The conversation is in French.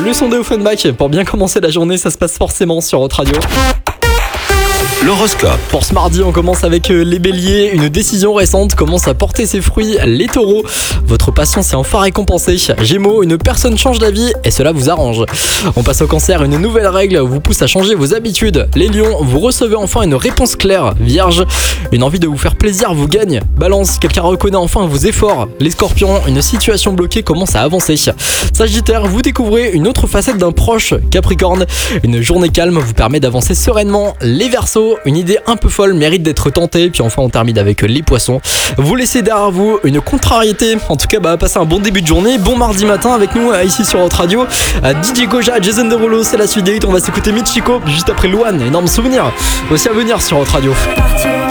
le son de Offenbach. Pour bien commencer la journée, ça se passe forcément sur Hot Radio. L'horoscope. Pour ce mardi, on commence avec les béliers. Une décision récente commence à porter ses fruits. Les taureaux, votre patience est enfin récompensée. Gémeaux, une personne change d'avis et cela vous arrange. On passe au cancer, une nouvelle règle vous pousse à changer vos habitudes. Les lions, vous recevez enfin une réponse claire. Vierge, une envie de vous faire plaisir vous gagne. Balance, quelqu'un reconnaît enfin vos efforts. Les scorpions, une situation bloquée commence à avancer. Sagittaire, vous découvrez une autre facette d'un proche. Capricorne, une journée calme vous permet d'avancer sereinement. Les verseaux, une idée un peu folle mérite d'être tentée. Puis enfin on termine avec les poissons. Vous laissez derrière vous une contrariété. En tout cas passez un bon début de journée. Bon mardi matin avec nous ici sur Hot Radio. DJ Goja, Jason Derulo, c'est la suite des hits. On va s'écouter Michiko juste après Luan. Énorme souvenir aussi à venir sur Hot Radio.